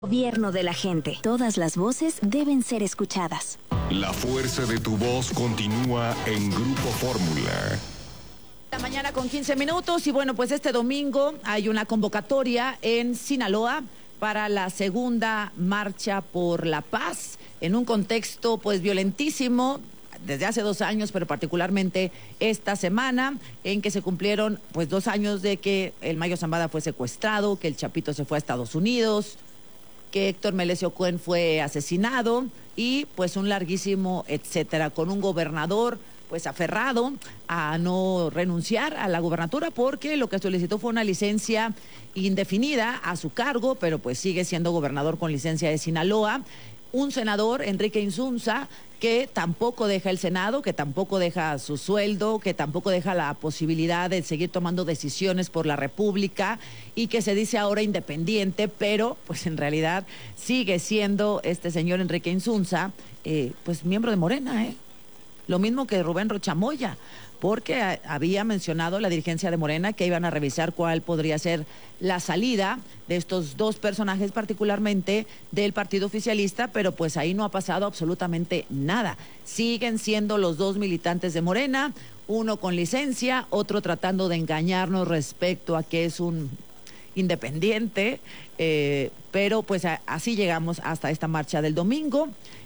Gobierno de la gente. Todas las voces deben ser escuchadas. La fuerza de tu voz continúa en Grupo Fórmula. La mañana con 15 minutos y bueno, pues este domingo hay una convocatoria en Sinaloa para la segunda marcha por la paz en un contexto pues violentísimo desde hace 2 años, pero particularmente esta semana en que se cumplieron pues 2 años de que el Mayo Zambada fue secuestrado, que el Chapito se fue a Estados Unidos, que Héctor Melesio Cuen fue asesinado y pues un larguísimo etcétera, con un gobernador pues aferrado a no renunciar a la gobernatura porque lo que solicitó fue una licencia indefinida a su cargo, pero pues sigue siendo gobernador con licencia de Sinaloa. Un senador, Enrique Insunza, que tampoco deja el Senado, que tampoco deja su sueldo, que tampoco deja la posibilidad de seguir tomando decisiones por la República y que se dice ahora independiente, pero pues en realidad sigue siendo este señor Enrique Insunza, pues miembro de Morena, Lo mismo que Rubén Rocha Moya, porque había mencionado la dirigencia de Morena que iban a revisar cuál podría ser la salida de estos 2 personajes, particularmente del partido oficialista, pero pues ahí no ha pasado absolutamente nada. Siguen siendo los 2 militantes de Morena, uno con licencia, otro tratando de engañarnos respecto a que es un independiente, pero pues así llegamos hasta esta marcha del domingo.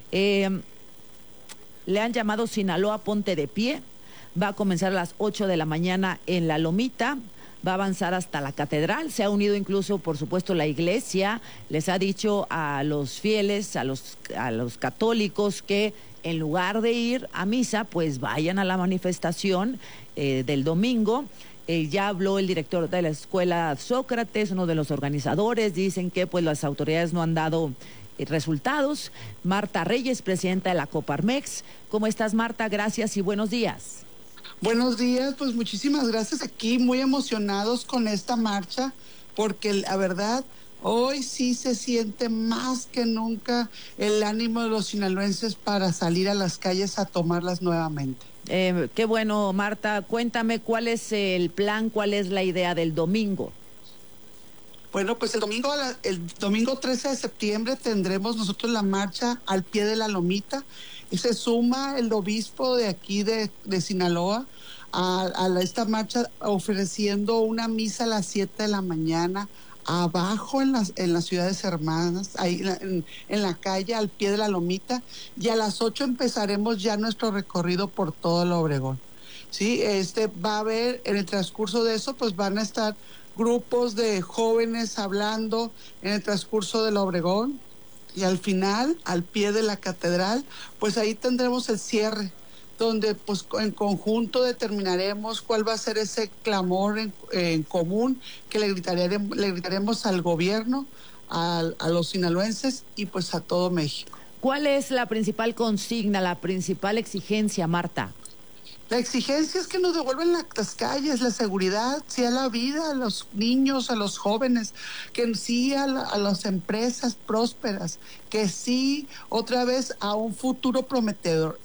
Le han llamado Sinaloa Ponte de Pie. Va a comenzar a las 8 de la mañana en La Lomita, va a avanzar hasta la catedral, se ha unido incluso, por supuesto, la iglesia, les ha dicho a los fieles, a los católicos que en lugar de ir a misa, pues vayan a la manifestación del domingo. Ya habló el director de la escuela Sócrates, uno de los organizadores, dicen que pues las autoridades no han dado resultados. Marta Reyes, presidenta de la Coparmex. ¿Cómo estás, Marta? Gracias y buenos días. Buenos días, pues muchísimas gracias, aquí muy emocionados con esta marcha, porque la verdad, hoy sí se siente más que nunca el ánimo de los sinaloenses para salir a las calles a tomarlas nuevamente. Qué bueno, Marta, cuéntame cuál es el plan, cuál es la idea del domingo. Bueno, pues el domingo 13 de septiembre tendremos nosotros la marcha al pie de la Lomita. Y se suma el obispo de aquí de Sinaloa a esta marcha ofreciendo una misa a las 7 de la mañana abajo en las ciudades hermanas, ahí en la calle al pie de la Lomita, y a las 8 empezaremos ya nuestro recorrido por todo el Obregón. Sí, va a haber, en el transcurso de eso, pues van a estar grupos de jóvenes hablando en el transcurso del Obregón. Y al final, al pie de la catedral, pues ahí tendremos el cierre, donde pues en conjunto determinaremos cuál va a ser ese clamor en común que le gritaremos al gobierno, a los sinaloenses y pues a todo México. ¿Cuál es la principal consigna, la principal exigencia, Marta? La exigencia es que nos devuelvan las calles, la seguridad, sí a la vida, a los niños, a los jóvenes, que sí a las empresas prósperas, que sí otra vez a un futuro prometedor.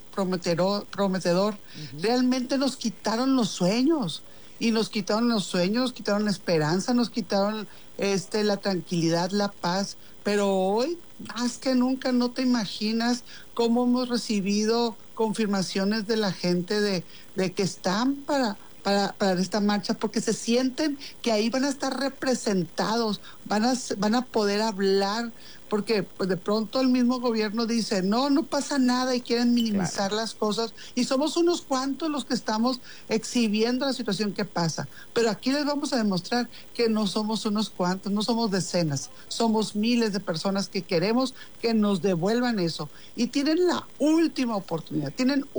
Realmente nos quitaron los sueños, nos quitaron la esperanza, nos quitaron la tranquilidad, la paz, pero hoy más que nunca no te imaginas cómo hemos recibido confirmaciones de la gente de que están para esta marcha, porque se sienten que ahí van a estar representados, van a poder hablar, porque pues de pronto el mismo gobierno dice, no pasa nada y quieren minimizar las cosas, y somos unos cuantos los que estamos exhibiendo la situación que pasa, pero aquí les vamos a demostrar que no somos unos cuantos, no somos decenas, somos miles de personas que queremos que nos devuelvan eso, y tienen una última oportunidad,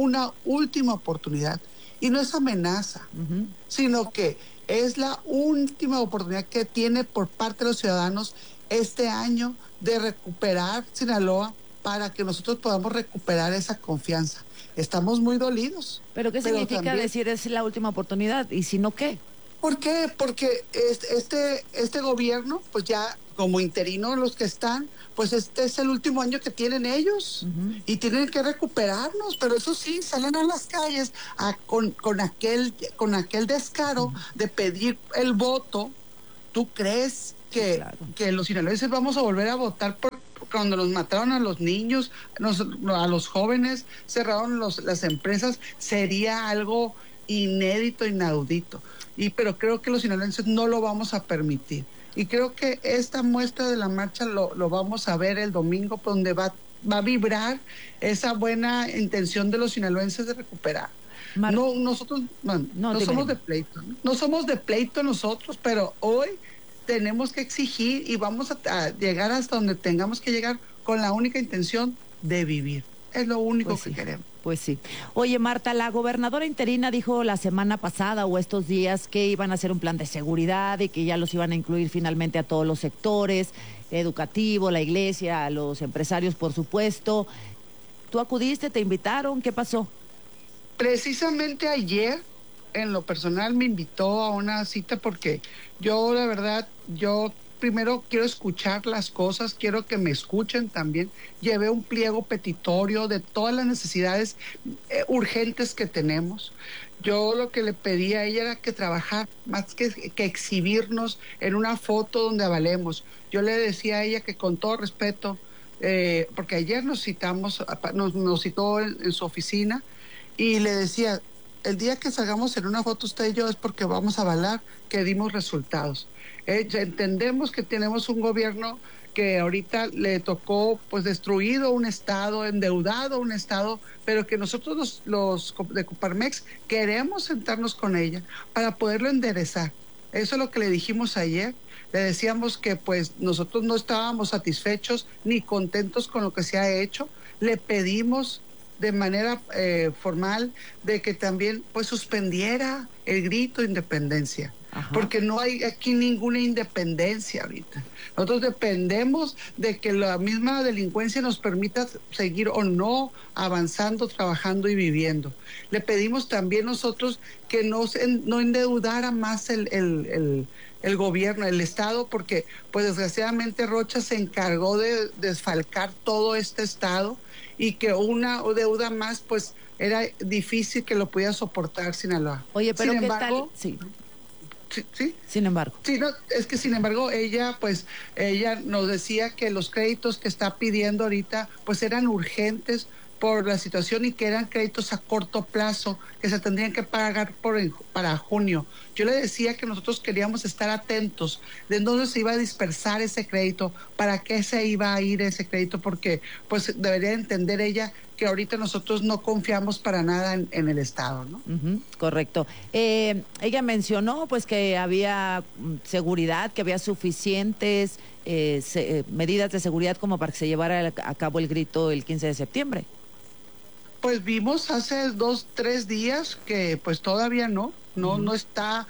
y no es amenaza, sino que es la última oportunidad que tiene por parte de los ciudadanos este año de recuperar Sinaloa para que nosotros podamos recuperar esa confianza. Estamos muy dolidos. ¿Pero qué significa también decir es la última oportunidad? ¿Y si no, qué? ¿Por qué? Porque este gobierno, pues ya como interino los que están, pues este es el último año que tienen ellos y tienen que recuperarnos, pero eso sí, salen a las calles con aquel descaro de pedir el voto ¿Tú crees que, claro, que los sinaloenses vamos a volver a votar por cuando nos mataron a los niños, a los jóvenes, cerraron las empresas? Sería algo inédito, inaudito. Pero creo que los sinaloenses no lo vamos a permitir. Y creo que esta muestra de la marcha lo vamos a ver el domingo, donde va a vibrar esa buena intención de los sinaloenses de recuperar. Nosotros no somos de pleito, no somos de pleito nosotros, pero hoy tenemos que exigir y vamos a llegar hasta donde tengamos que llegar con la única intención de vivir. Es lo único que queremos. Pues sí. Oye, Marta, la gobernadora interina dijo la semana pasada o estos días que iban a hacer un plan de seguridad y que ya los iban a incluir finalmente a todos los sectores, educativo, la iglesia, a los empresarios, por supuesto. ¿Tú acudiste, te invitaron? ¿Qué pasó? Precisamente ayer, en lo personal, me invitó a una cita porque yo, la verdad, primero quiero escuchar las cosas, quiero que me escuchen también. Llevé un pliego petitorio de todas las necesidades urgentes que tenemos. Yo lo que le pedí a ella era que trabajar, más que exhibirnos en una foto donde avalemos. Yo le decía a ella que con todo respeto, porque ayer nos citó en su oficina, y le decía, el día que salgamos en una foto usted y yo es porque vamos a avalar que dimos resultados. Entendemos que tenemos un gobierno que ahorita le tocó pues destruido un estado, endeudado un estado, pero que nosotros los de Coparmex queremos sentarnos con ella para poderlo enderezar. Eso es lo que le dijimos ayer. Le decíamos que pues nosotros no estábamos satisfechos ni contentos con lo que se ha hecho. Le pedimos de manera formal de que también pues suspendiera el grito de independencia. Ajá. Porque no hay aquí ninguna independencia ahorita. Nosotros dependemos de que la misma delincuencia nos permita seguir o no avanzando, trabajando y viviendo. Le pedimos también nosotros que no endeudara más el gobierno, el Estado, porque pues desgraciadamente Rocha se encargó de desfalcar todo este Estado, y que una deuda más pues era difícil que lo pudiera soportar Sinaloa. Oye, pero sin ¿qué embargo, tal? Sí. ¿Sí? Sin embargo. Sí, no, es que sin embargo ella nos decía que los créditos que está pidiendo ahorita pues eran urgentes por la situación y que eran créditos a corto plazo que se tendrían que pagar para junio. Yo le decía que nosotros queríamos estar atentos de dónde se iba a dispersar ese crédito, para qué se iba a ir ese crédito, porque pues debería entender ella que ahorita nosotros no confiamos para nada en el Estado, ¿no? Correcto. Ella mencionó pues que había seguridad, que había suficientes medidas de seguridad como para que se llevara a cabo el grito el 15 de septiembre. Pues vimos hace 2-3 días que pues todavía no está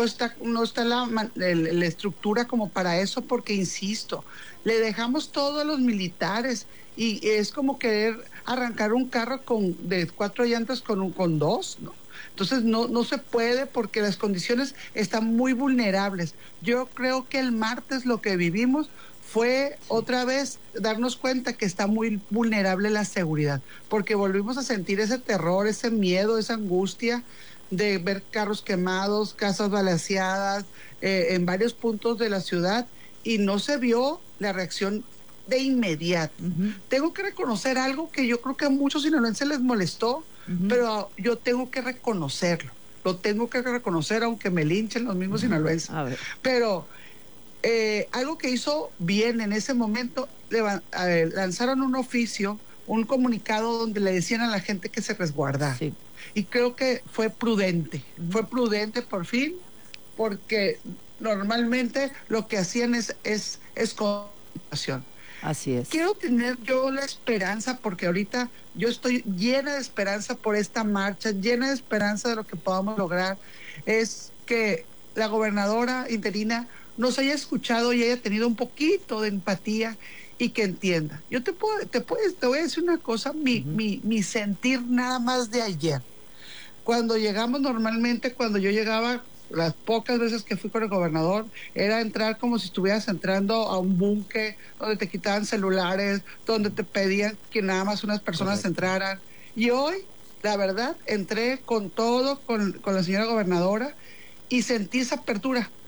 la estructura como para eso, porque insisto, le dejamos todo a los militares y es como querer arrancar un carro de 4 llantas con 2, ¿no? Entonces no se puede, porque las condiciones están muy vulnerables. Yo creo que el martes lo que vivimos fue otra vez darnos cuenta que está muy vulnerable la seguridad, porque volvimos a sentir ese terror, ese miedo, esa angustia de ver carros quemados, casas balaceadas en varios puntos de la ciudad, y no se vio la reacción de inmediato. Tengo que reconocer algo que yo creo que a muchos sinaloenses les molestó, pero yo tengo que reconocerlo. Lo tengo que reconocer, aunque me linchen los mismos sinaloenses. Pero algo que hizo bien en ese momento, lanzaron un oficio, un comunicado donde le decían a la gente que se resguardara. Sí. Y creo que fue prudente por fin, porque normalmente lo que hacían es comunicación. Así es. Quiero tener yo la esperanza, porque ahorita yo estoy llena de esperanza por esta marcha, llena de esperanza de lo que podamos lograr, es que la gobernadora interina nos haya escuchado y haya tenido un poquito de empatía y que entienda. Yo te voy a decir una cosa, mi sentir nada más de ayer. Cuando llegamos, normalmente cuando yo llegaba, las pocas veces que fui con el gobernador, era entrar como si estuvieras entrando a un búnker donde te quitaban celulares, donde te pedían que nada más unas personas entraran. Y hoy, la verdad, entré con todo, con la señora gobernadora, y sentí esa apertura.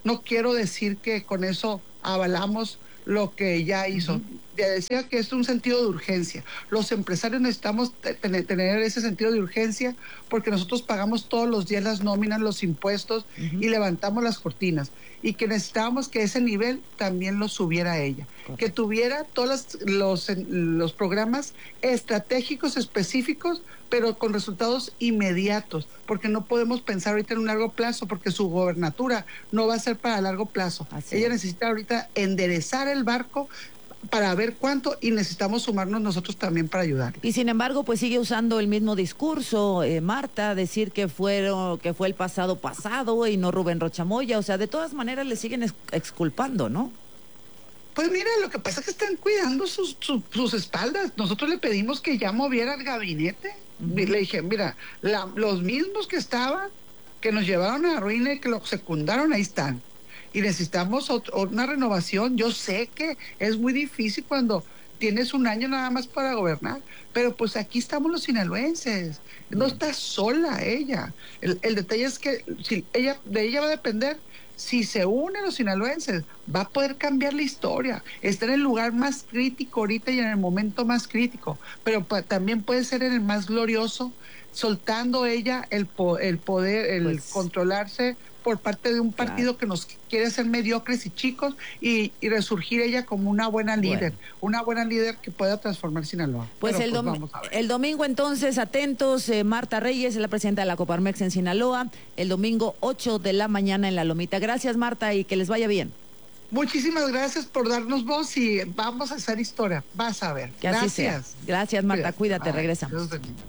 no quiero decir que con eso avalamos lo que ella hizo. Ya decía que es un sentido de urgencia. Los empresarios necesitamos tener ese sentido de urgencia porque nosotros pagamos todos los días las nóminas, los impuestos y levantamos las cortinas. Y que necesitábamos que ese nivel también lo subiera ella. Que tuviera todos los programas estratégicos específicos, pero con resultados inmediatos, porque no podemos pensar ahorita en un largo plazo, porque su gobernatura no va a ser para largo plazo. Ella necesita ahorita enderezar el barco para ver cuánto, y necesitamos sumarnos nosotros también para ayudar. Y sin embargo, pues sigue usando el mismo discurso, Marta, decir que fue el pasado y no Rubén Rochamoya. O sea, de todas maneras le siguen exculpando, ¿no? Pues mira, lo que pasa es que están cuidando sus espaldas. Nosotros le pedimos que ya moviera el gabinete. Le dije, mira, los mismos que estaban, que nos llevaron a la ruina y que lo secundaron, ahí están. Y necesitamos una renovación. Yo sé que es muy difícil cuando tienes un año nada más para gobernar, pero pues aquí estamos los sinaloenses. No está sola ella. El detalle es que de ella va a depender. Si se unen los sinaloenses, va a poder cambiar la historia. Está en el lugar más crítico ahorita y en el momento más crítico, pero también puede ser en el más glorioso, soltando ella el poder, el controlarse por parte de un partido que nos quiere hacer mediocres y chicos, y resurgir ella como una buena líder, que pueda transformar Sinaloa. Pues, vamos a ver. El domingo entonces, atentos, Marta Reyes es la presidenta de la Coparmex en Sinaloa, el domingo 8 de la mañana en La Lomita. Gracias, Marta, y que les vaya bien. Muchísimas gracias por darnos voz y vamos a hacer historia. Vas a ver. Que así sea. Gracias, Marta. Cuídate, regresamos.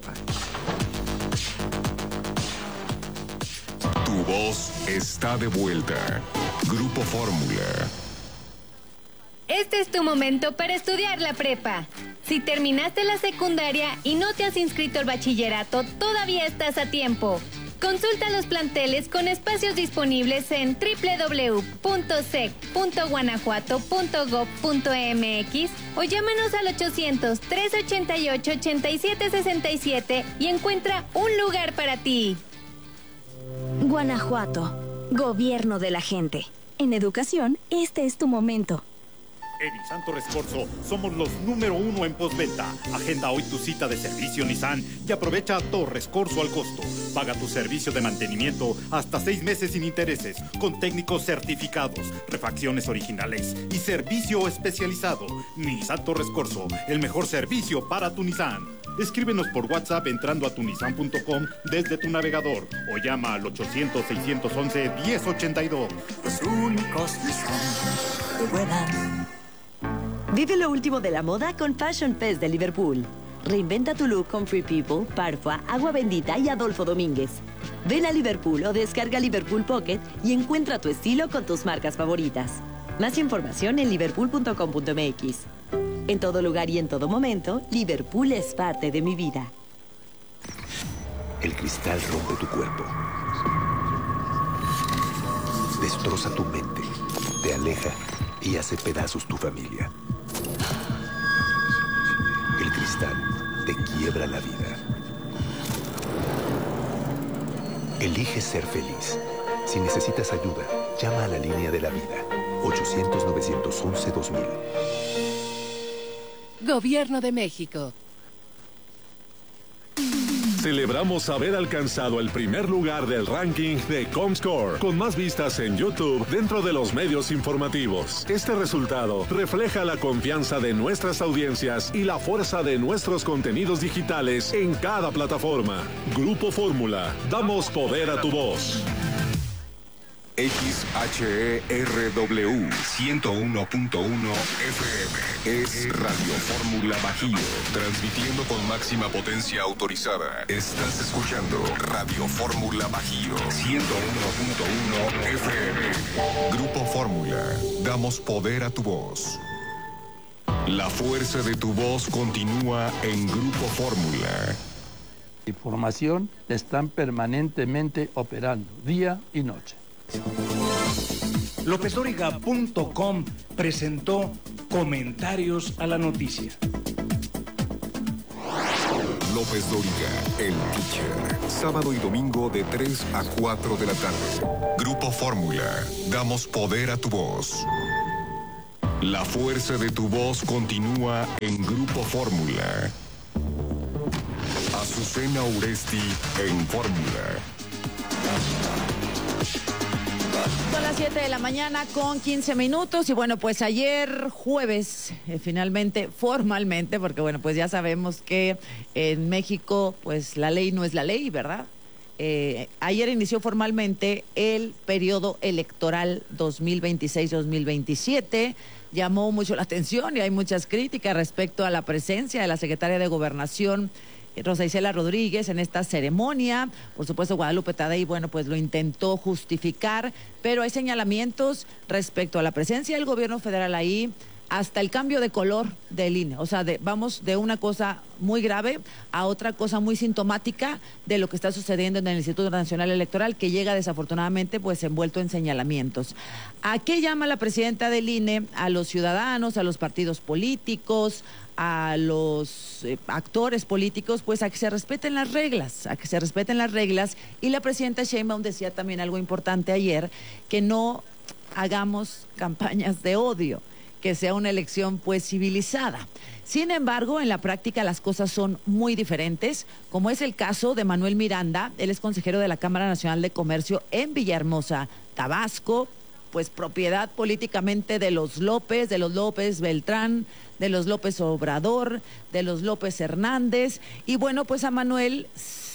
Tu voz está de vuelta. Grupo Fórmula. Este es tu momento para estudiar la prepa. Si terminaste la secundaria y no te has inscrito al bachillerato, todavía estás a tiempo. Consulta los planteles con espacios disponibles en www.sec.guanajuato.gov.mx o llámanos al 800-388-8767 y encuentra un lugar para ti. Guanajuato, gobierno de la gente. En educación, este es tu momento. En Nissan Torres Corso somos los número 1 en postventa. Agenda hoy tu cita de servicio Nissan y aprovecha Torres Corso al costo. Paga tu servicio de mantenimiento hasta 6 meses sin intereses, con técnicos certificados, refacciones originales y servicio especializado. Nissan Torres Corso, el mejor servicio para tu Nissan. Escríbenos por WhatsApp entrando a tunissan.com desde tu navegador o llama al 800-611-1082. Los únicos Nissan que vuelan. Vive lo último de la moda con Fashion Fest de Liverpool. Reinventa tu look con Free People, Parfua, Agua Bendita y Adolfo Domínguez. Ven a Liverpool o descarga Liverpool Pocket y encuentra tu estilo con tus marcas favoritas. Más información en liverpool.com.mx. En todo lugar y en todo momento, Liverpool es parte de mi vida. El cristal rompe tu cuerpo. Destroza tu mente. Te aleja y hace pedazos tu familia. El cristal te quiebra la vida. Elige ser feliz. Si necesitas ayuda, llama a la línea de la vida. 800-911-2000. Gobierno de México. Celebramos haber alcanzado el primer lugar del ranking de Comscore, con más vistas en YouTube dentro de los medios informativos. Este resultado refleja la confianza de nuestras audiencias y la fuerza de nuestros contenidos digitales en cada plataforma. Grupo Fórmula, damos poder a tu voz. XHERW 101.1 FM es Radio Fórmula Bajío, transmitiendo con máxima potencia autorizada. Estás escuchando Radio Fórmula Bajío 101.1 FM. Grupo Fórmula, damos poder a tu voz. La fuerza de tu voz continúa en Grupo Fórmula. Información están permanentemente operando día y noche. LópezDóriga.com presentó Comentarios a la Noticia. López Dóriga, el Teacher. Sábado y domingo de 3 a 4 de la tarde. Grupo Fórmula. Damos poder a tu voz. La fuerza de tu voz continúa en Grupo Fórmula. Azucena Uresti en Fórmula. Son las 7 de la mañana con 15 minutos y bueno, pues ayer jueves, finalmente, formalmente, porque bueno, pues ya sabemos que en México pues la ley no es la ley, ¿verdad? Ayer inició formalmente el periodo electoral 2026-2027. Llamó mucho la atención y hay muchas críticas respecto a la presencia de la secretaria de Gobernación, Rosa Isela Rodríguez, en esta ceremonia. Por supuesto, Guadalupe Tadei, bueno, pues lo intentó justificar, pero hay señalamientos respecto a la presencia del gobierno federal ahí, hasta el cambio de color del INE. O sea, vamos de una cosa muy grave a otra cosa muy sintomática de lo que está sucediendo en el Instituto Nacional Electoral, que llega desafortunadamente pues envuelto en señalamientos. ¿A qué llama la presidenta del INE? A los ciudadanos, a los partidos políticos, a los actores políticos, pues a que se respeten las reglas, y la presidenta Sheinbaum decía también algo importante ayer, que no hagamos campañas de odio, que sea una elección pues civilizada. Sin embargo, en la práctica las cosas son muy diferentes, como es el caso de Manuel Miranda. Él es consejero de la Cámara Nacional de Comercio en Villahermosa, Tabasco, pues propiedad políticamente de los López Beltrán, de los López Obrador, de los López Hernández. Y bueno, pues a Manuel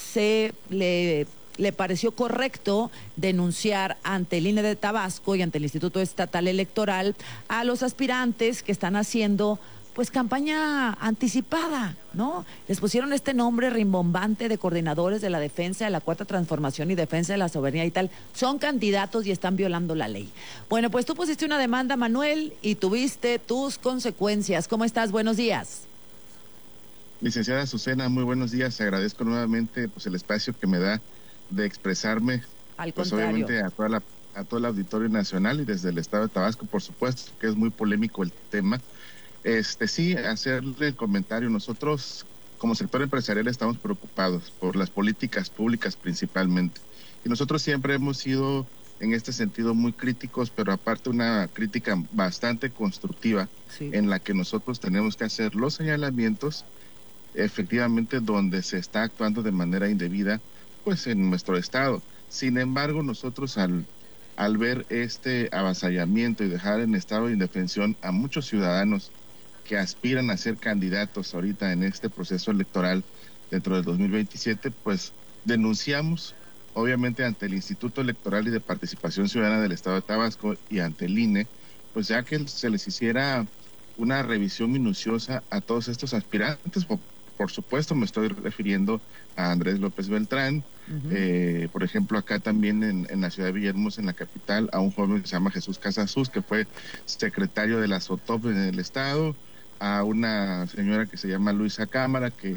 le pareció correcto denunciar ante el INE de Tabasco y ante el Instituto Estatal Electoral a los aspirantes que están haciendo pues campaña anticipada, ¿no? Les pusieron este nombre rimbombante de coordinadores de la defensa de la Cuarta Transformación y defensa de la soberanía y tal. Son candidatos y están violando la ley. Bueno, pues tú pusiste una demanda, Manuel, y tuviste tus consecuencias. ¿Cómo estás? Buenos días. Licenciada Azucena, muy buenos días. Agradezco nuevamente pues el espacio que me da de expresarme, pues obviamente a todo el auditorio nacional y desde el estado de Tabasco, por supuesto, que es muy polémico el tema. Sí, hacerle el comentario. Nosotros, como sector empresarial, estamos preocupados por las políticas públicas principalmente. Y nosotros siempre hemos sido, en este sentido, muy críticos, pero aparte una crítica bastante constructiva, sí, en la que nosotros tenemos que hacer los señalamientos, efectivamente, donde se está actuando de manera indebida, pues en nuestro estado. Sin embargo, nosotros al ver este avasallamiento y dejar en estado de indefensión a muchos ciudadanos que aspiran a ser candidatos ahorita en este proceso electoral dentro del 2027, pues denunciamos obviamente ante el Instituto Electoral y de Participación Ciudadana del Estado de Tabasco y ante el INE, pues ya que se les hiciera una revisión minuciosa a todos estos aspirantes. Por supuesto, me estoy refiriendo a Andrés López Beltrán, por ejemplo, acá también en la ciudad de Villahermosa, en la capital, a un joven que se llama Jesús Casasus, que fue secretario de la SOTOP en el estado, a una señora que se llama Luisa Cámara, que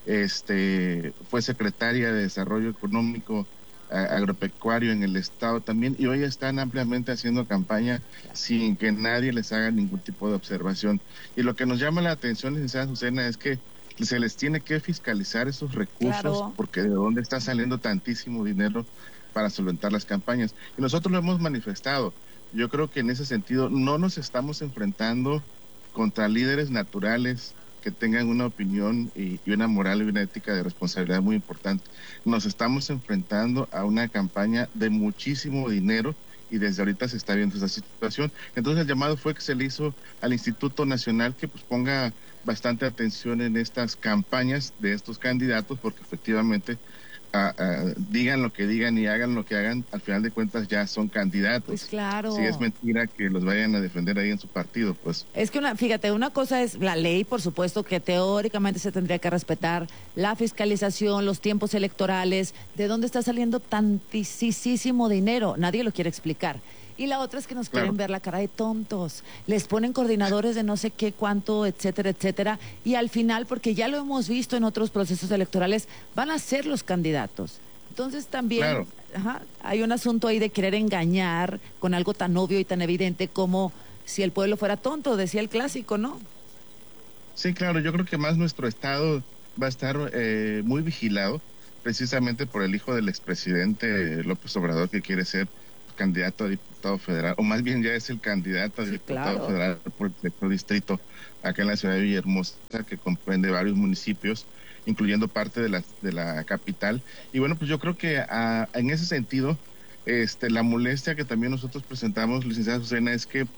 fue secretaria de Desarrollo Económico Agropecuario en el estado también, y hoy están ampliamente haciendo campaña sin que nadie les haga ningún tipo de observación. Y lo que nos llama la atención, licenciada Azucena, es que se les tiene que fiscalizar esos recursos, claro, porque de dónde está saliendo tantísimo dinero para solventar las campañas. Y nosotros lo hemos manifestado. Yo creo que en ese sentido no nos estamos enfrentando contra líderes naturales que tengan una opinión y una moral y una ética de responsabilidad muy importante. Nos estamos enfrentando a una campaña de muchísimo dinero y desde ahorita se está viendo esa situación. Entonces el llamado fue que se le hizo al Instituto Nacional que pues ponga bastante atención en estas campañas de estos candidatos, porque efectivamente digan lo que digan y hagan lo que hagan, al final de cuentas ya son candidatos. Pues claro. Si es mentira que los vayan a defender ahí en su partido, pues. Es que fíjate, una cosa es la ley, por supuesto que teóricamente se tendría que respetar la fiscalización, los tiempos electorales, de dónde está saliendo tantísimo dinero, nadie lo quiere explicar. Y la otra es que nos quieren ver la cara de tontos. Les ponen coordinadores de no sé qué, cuánto, etcétera, etcétera. Y al final, porque ya lo hemos visto en otros procesos electorales, van a ser los candidatos. Entonces también hay un asunto ahí de querer engañar con algo tan obvio y tan evidente como si el pueblo fuera tonto, decía el clásico, ¿no? Sí, claro. Yo creo que más nuestro estado va a estar muy vigilado, precisamente por el hijo del expresidente López Obrador, que quiere ser candidato a diputado federal, o más bien ya es el candidato a diputado federal por el sexto distrito acá en la ciudad de Villahermosa, que comprende varios municipios, incluyendo parte de la capital. Y bueno, pues yo creo que en ese sentido, la molestia que también nosotros presentamos, licenciada Azucena, es que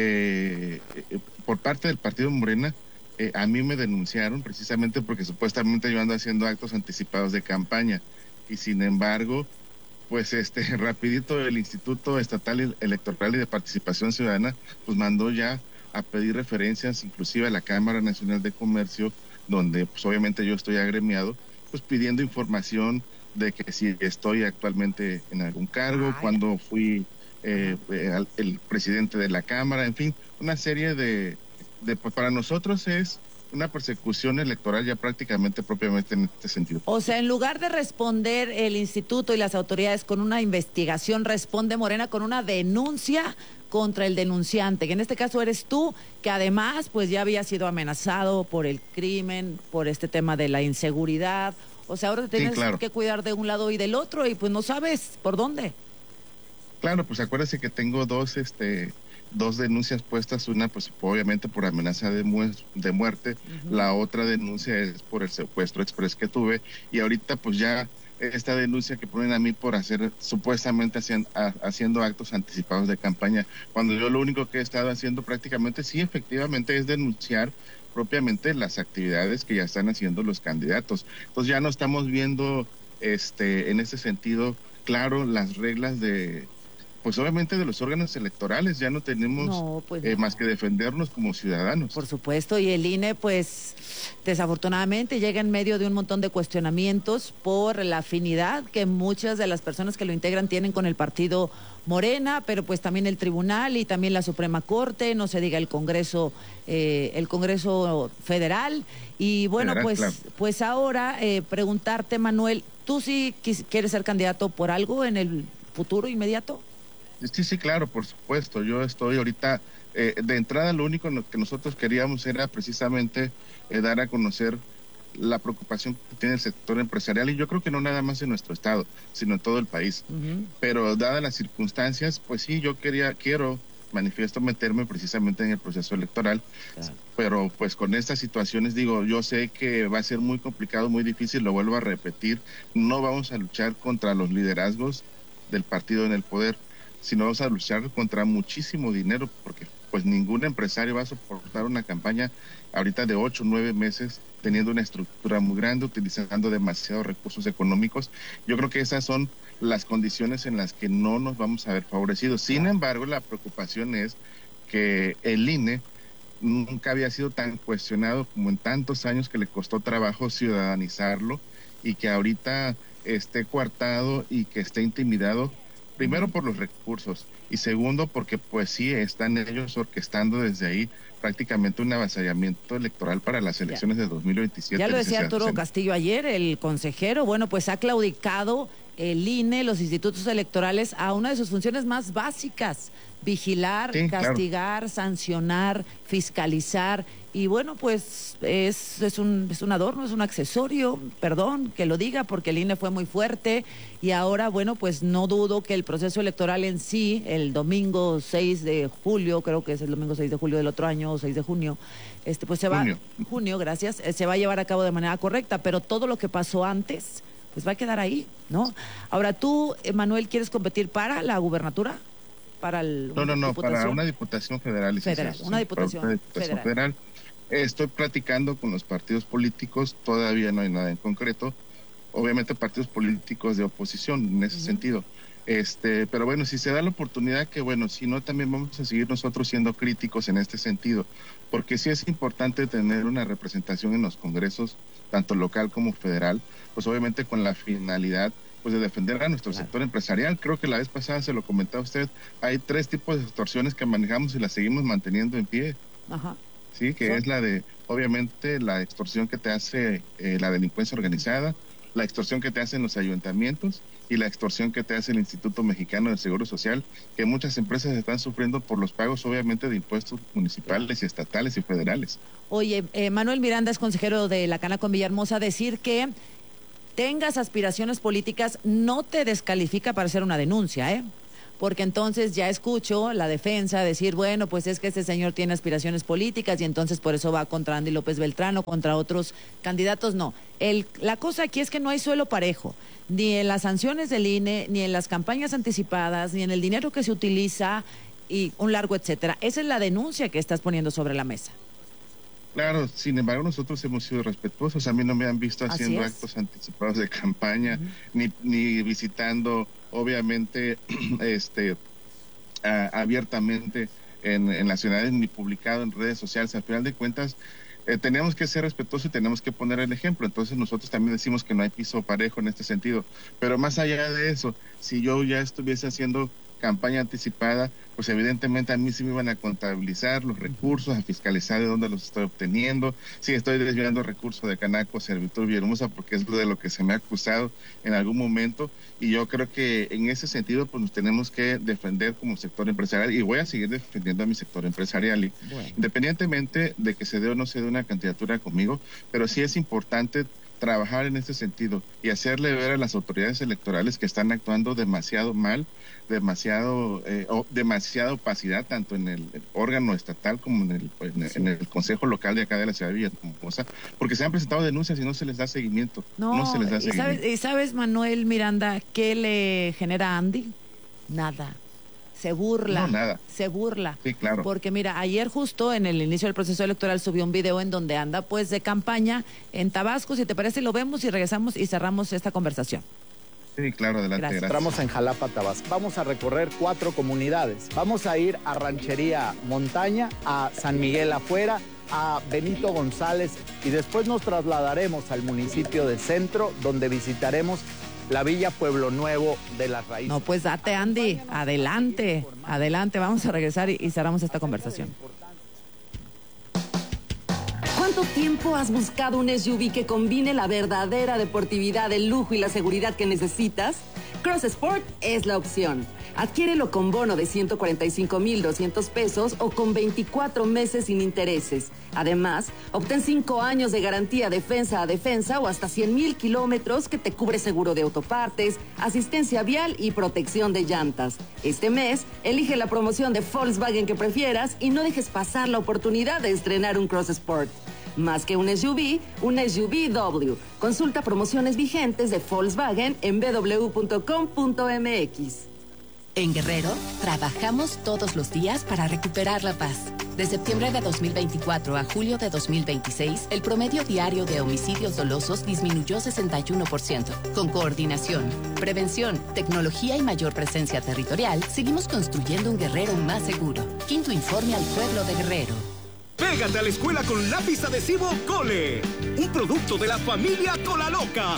por parte del partido Morena, a mí me denunciaron precisamente porque supuestamente yo ando haciendo actos anticipados de campaña, y sin embargo, pues rapidito el Instituto Estatal Electoral y de Participación Ciudadana pues mandó ya a pedir referencias inclusive a la Cámara Nacional de Comercio, donde pues obviamente yo estoy agremiado, pues pidiendo información de que si estoy actualmente en algún cargo, cuando fui el presidente de la Cámara, en fin, una serie de pues para nosotros es una persecución electoral ya prácticamente propiamente en este sentido. O sea, en lugar de responder el instituto y las autoridades con una investigación, responde Morena con una denuncia contra el denunciante, que en este caso eres tú, que además pues ya había sido amenazado por el crimen, por este tema de la inseguridad. O sea, ahora te tienes que cuidar de un lado y del otro y pues no sabes por dónde. Claro, pues acuérdese que tengo dos denuncias puestas, una pues obviamente por amenaza de muerte, la otra denuncia es por el secuestro express que tuve, y ahorita pues ya esta denuncia que ponen a mí por hacer supuestamente haciendo actos anticipados de campaña, cuando yo lo único que he estado haciendo prácticamente sí efectivamente es denunciar propiamente las actividades que ya están haciendo los candidatos. Entonces ya no estamos viendo en ese sentido claro las reglas pues obviamente de los órganos electorales, ya no tenemos más que defendernos como ciudadanos. Por supuesto, y el INE pues desafortunadamente llega en medio de un montón de cuestionamientos por la afinidad que muchas de las personas que lo integran tienen con el partido Morena, pero pues también el Tribunal y también la Suprema Corte, no se diga el Congreso Federal. Y bueno, pues ahora preguntarte, Manuel, ¿tú sí quieres ser candidato por algo en el futuro inmediato? Sí, claro, por supuesto. Yo estoy ahorita, de entrada lo único que nosotros queríamos era precisamente dar a conocer la preocupación que tiene el sector empresarial, y yo creo que no nada más en nuestro estado, sino en todo el país. Pero dadas las circunstancias, pues sí, yo quiero manifiesto meterme precisamente en el proceso electoral, pero pues con estas situaciones, digo, yo sé que va a ser muy complicado, muy difícil, lo vuelvo a repetir, no vamos a luchar contra los liderazgos del partido en el poder, sino vamos a luchar contra muchísimo dinero, porque pues ningún empresario va a soportar una campaña ahorita de 8 o 9 meses teniendo una estructura muy grande, utilizando demasiados recursos económicos. Yo creo que esas son las condiciones en las que no nos vamos a ver favorecidos. Sin embargo, la preocupación es que el INE nunca había sido tan cuestionado como en tantos años, que le costó trabajo ciudadanizarlo, y que ahorita esté coartado y que esté intimidado, primero por los recursos y segundo porque pues sí están ellos orquestando desde ahí prácticamente un avasallamiento electoral para las elecciones de 2027. Ya lo decía Arturo Castillo ayer, el consejero, bueno, pues ha claudicado el INE, los institutos electorales, a una de sus funciones más básicas: vigilar, castigar, sancionar, fiscalizar. Y bueno, pues es un adorno, es un accesorio, perdón que lo diga, porque el INE fue muy fuerte, y ahora, bueno, pues no dudo que el proceso electoral en sí, el domingo 6 de julio, creo que es el domingo 6 de julio del otro año, o 6 de junio, pues se va, junio, gracias, se va a llevar a cabo de manera correcta, pero todo lo que pasó antes, pues va a quedar ahí, ¿no? Ahora, tú, Manuel, ¿quieres competir para la gubernatura? ¿Para No, para una diputación federal. Una diputación federal. Estoy platicando con los partidos políticos, todavía no hay nada en concreto, obviamente partidos políticos de oposición en ese sentido. Pero bueno, si se da la oportunidad, que bueno, si no, también vamos a seguir nosotros siendo críticos en este sentido, porque sí es importante tener una representación en los congresos, tanto local como federal, pues obviamente con la finalidad pues de defender a nuestro sector empresarial. Creo que la vez pasada se lo comentaba usted, hay 3 tipos de extorsiones que manejamos y las seguimos manteniendo en pie. Sí, que es la de, obviamente, la extorsión que te hace la delincuencia organizada, la extorsión que te hacen los ayuntamientos y la extorsión que te hace el Instituto Mexicano del Seguro Social, que muchas empresas están sufriendo por los pagos, obviamente, de impuestos municipales y estatales y federales. Oye, Manuel Miranda es consejero de la Canaco en Villahermosa. Decir que tengas aspiraciones políticas no te descalifica para hacer una denuncia, ¿eh? Porque entonces ya escucho la defensa decir, bueno, pues es que este señor tiene aspiraciones políticas y entonces por eso va contra Andy López Beltrán o contra otros candidatos. No, la cosa aquí es que no hay suelo parejo, ni en las sanciones del INE, ni en las campañas anticipadas, ni en el dinero que se utiliza y un largo etcétera. Esa es la denuncia que estás poniendo sobre la mesa. Claro, sin embargo, nosotros hemos sido respetuosos. A mí no me han visto haciendo actos anticipados de campaña, ni visitando, obviamente, abiertamente en las ciudades, ni publicado en redes sociales. Al final de cuentas, tenemos que ser respetuosos y tenemos que poner el ejemplo. Entonces nosotros también decimos que no hay piso parejo en este sentido. Pero más allá de eso, si yo ya estuviese haciendo campaña anticipada, pues evidentemente a mí sí me iban a contabilizar los recursos, a fiscalizar de dónde los estoy obteniendo, si estoy desviando recursos de Canaco, Servitur, Villahermosa, porque es de lo que se me ha acusado en algún momento, y yo creo que en ese sentido pues nos tenemos que defender como sector empresarial, y voy a seguir defendiendo a mi sector empresarial, y independientemente de que se dé o no se dé una candidatura conmigo, pero sí es importante trabajar en este sentido y hacerle ver a las autoridades electorales que están actuando demasiado mal, demasiada opacidad, tanto en el órgano estatal como en el consejo local de acá de la ciudad de Villahermosa, porque se han presentado denuncias y no se les da seguimiento. No se les da seguimiento. ¿Y sabes, Manuel Miranda, qué le genera a Andy? Nada. Se burla. No, nada. Se burla. Sí, claro. Porque mira, ayer justo en el inicio del proceso electoral subió un video en donde anda pues de campaña en Tabasco. Si te parece, lo vemos y regresamos y cerramos esta conversación. Sí, claro, adelante. Gracias. Entramos en Jalapa, Tabasco. Vamos a recorrer 4 comunidades. Vamos a ir a Ranchería Montaña, a San Miguel Afuera, a Benito González y después nos trasladaremos al municipio de Centro, donde visitaremos la Villa Pueblo Nuevo de las Raíces. No, pues date, Andy, adelante, vamos a regresar y cerramos esta conversación. ¿Cuánto tiempo has buscado un SUV que combine la verdadera deportividad, el lujo y la seguridad que necesitas? Cross Sport es la opción. Adquiérelo con bono de 145,200 pesos o con 24 meses sin intereses. Además, obtén 5 años de garantía defensa a defensa o hasta 100,000 kilómetros que te cubre seguro de autopartes, asistencia vial y protección de llantas. Este mes, elige la promoción de Volkswagen que prefieras y no dejes pasar la oportunidad de estrenar un Cross Sport. Más que un SUV W. Consulta promociones vigentes de Volkswagen en www.com.mx. En Guerrero, trabajamos todos los días para recuperar la paz. De septiembre de 2024 a julio de 2026, el promedio diario de homicidios dolosos disminuyó 61%. Con coordinación, prevención, tecnología y mayor presencia territorial, seguimos construyendo un Guerrero más seguro. Quinto informe al pueblo de Guerrero. Pégate a la escuela con lápiz adhesivo Cole, un producto de la familia Colaloca.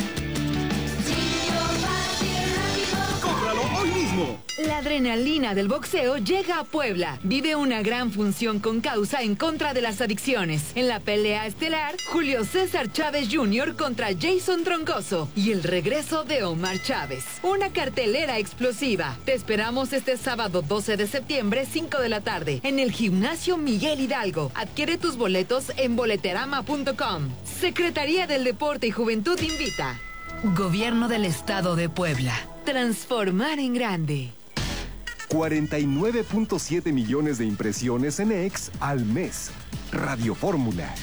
¡Cómpralo hoy mismo! La adrenalina del boxeo llega a Puebla. Vive una gran función con causa en contra de las adicciones. En la pelea estelar, Julio César Chávez Jr. contra Jason Troncoso y el regreso de Omar Chávez. Una cartelera explosiva. Te esperamos este sábado 12 de septiembre, 5 de la tarde, en el Gimnasio Miguel Hidalgo. Adquiere tus boletos en boleterama.com. Secretaría del Deporte y Juventud invita. Gobierno del Estado de Puebla. Transformar en grande. 49.7 millones de impresiones en X al mes. Radio Fórmula.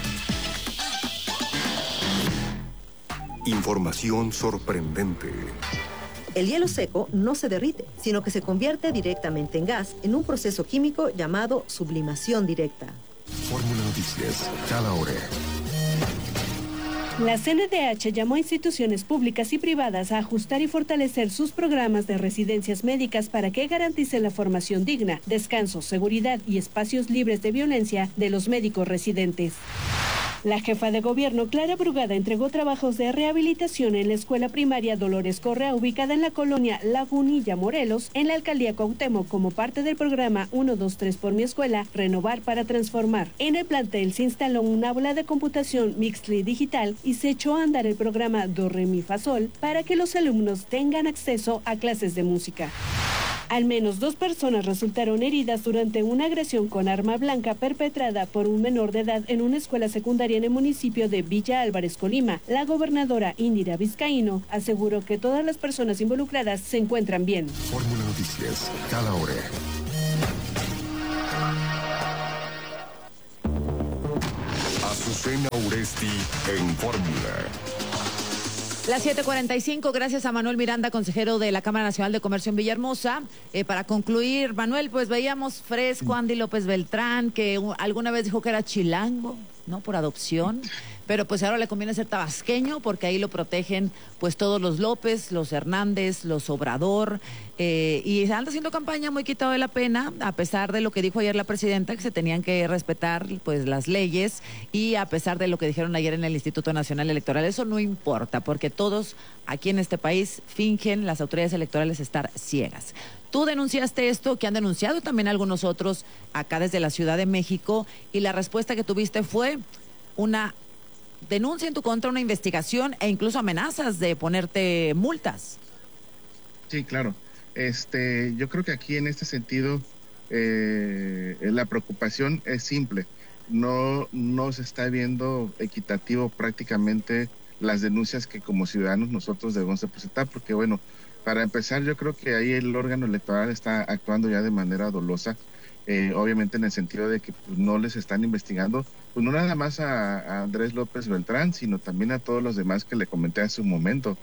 Información sorprendente. El hielo seco no se derrite, sino que se convierte directamente en gas en un proceso químico llamado sublimación directa. Fórmula Noticias, cada hora. La CNDH llamó a instituciones públicas y privadas a ajustar y fortalecer sus programas de residencias médicas para que garanticen la formación digna, descanso, seguridad y espacios libres de violencia de los médicos residentes. La jefa de gobierno, Clara Brugada, entregó trabajos de rehabilitación en la escuela primaria Dolores Correa, ubicada en la colonia Lagunilla, Morelos, en la alcaldía Cuauhtémoc, como parte del programa 123 por mi escuela, Renovar para Transformar. En el plantel se instaló un aula de computación Mixly digital y se echó a andar el programa Do Re Mi Fa Sol para que los alumnos tengan acceso a clases de música. Al menos 2 personas resultaron heridas durante una agresión con arma blanca perpetrada por un menor de edad en una escuela secundaria en el municipio de Villa Álvarez, Colima. La gobernadora Indira Vizcaíno aseguró que todas las personas involucradas se encuentran bien. Fórmula Noticias, cada hora. Azucena Uresti en Fórmula. Las 7:45, gracias a Manuel Miranda, consejero de la Cámara Nacional de Comercio en Villahermosa. Para concluir, Manuel, pues veíamos fresco Andy López Beltrán, que alguna vez dijo que era chilango, ¿no? Por adopción, pero pues ahora le conviene ser tabasqueño porque ahí lo protegen pues todos los López, los Hernández, los Obrador, y anda haciendo campaña muy quitado de la pena, a pesar de lo que dijo ayer la presidenta, que se tenían que respetar pues las leyes, y a pesar de lo que dijeron ayer en el Instituto Nacional Electoral. Eso no importa, porque todos aquí en este país fingen las autoridades electorales estar ciegas. Tú denunciaste esto, que han denunciado también algunos otros acá desde la Ciudad de México, y la respuesta que tuviste fue una denuncia en tu contra, una investigación e incluso amenazas de ponerte multas. Sí, claro. Yo creo que aquí en este sentido la preocupación es simple. No se está viendo equitativo prácticamente las denuncias que como ciudadanos nosotros debemos de presentar, porque bueno, para empezar yo creo que ahí el órgano electoral está actuando ya de manera dolosa, obviamente en el sentido de que pues, no les están investigando, pues no nada más a Andrés López Beltrán, sino también a todos los demás que le comenté hace un momento,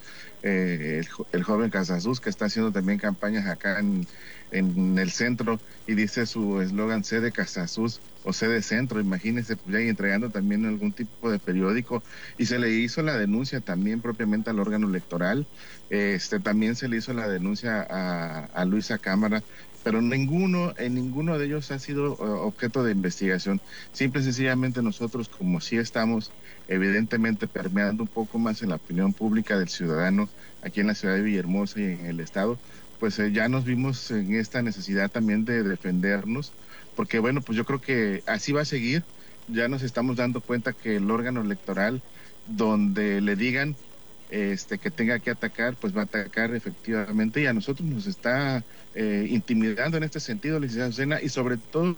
el joven Casasus, que está haciendo también campañas acá en el centro, y dice su eslogan sede Casasus o sede centro, imagínense, pues ya entregando también algún tipo de periódico, y se le hizo la denuncia también propiamente al órgano electoral, también se le hizo la denuncia a Luisa Cámara, pero en ninguno de ellos ha sido objeto de investigación. Simple y sencillamente nosotros, como sí estamos evidentemente permeando un poco más en la opinión pública del ciudadano aquí en la ciudad de Villahermosa y en el estado, pues ya nos vimos en esta necesidad también de defendernos, porque bueno, pues yo creo que así va a seguir. Ya nos estamos dando cuenta que el órgano electoral, donde le digan que tenga que atacar, pues va a atacar efectivamente, y a nosotros nos está intimidando en este sentido, licenciada Azucena, y sobre todo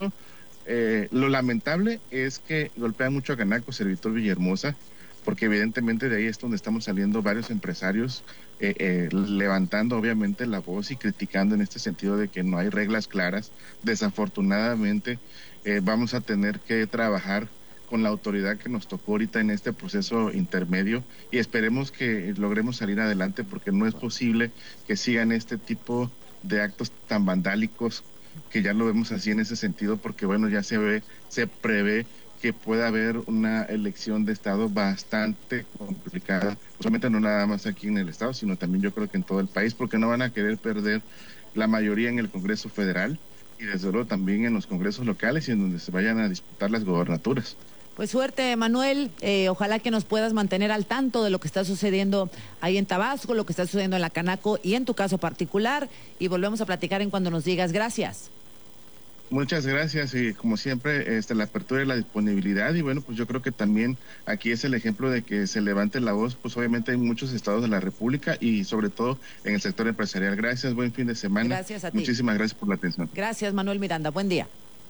lo lamentable es que golpea mucho a Canaco, Servitor Villahermosa, porque evidentemente de ahí es donde estamos saliendo varios empresarios levantando obviamente la voz y criticando en este sentido de que no hay reglas claras. Desafortunadamente vamos a tener que trabajar con la autoridad que nos tocó ahorita en este proceso intermedio, y esperemos que logremos salir adelante, porque no es posible que sigan este tipo de actos tan vandálicos, que ya lo vemos así en ese sentido, porque bueno, ya se prevé que pueda haber una elección de estado bastante complicada, solamente no nada más aquí en el estado, sino también yo creo que en todo el país, porque no van a querer perder la mayoría en el Congreso Federal y desde luego también en los congresos locales y en donde se vayan a disputar las gobernaturas. Pues suerte, Manuel, ojalá que nos puedas mantener al tanto de lo que está sucediendo ahí en Tabasco, lo que está sucediendo en la Canaco y en tu caso particular, y volvemos a platicar en cuando nos digas. Gracias. Muchas gracias, y como siempre, la apertura y la disponibilidad, y bueno, pues yo creo que también aquí es el ejemplo de que se levante la voz, pues obviamente hay muchos estados de la República y sobre todo en el sector empresarial. Gracias, buen fin de semana. Gracias a ti. Muchísimas gracias por la atención. Gracias, Manuel Miranda, buen día.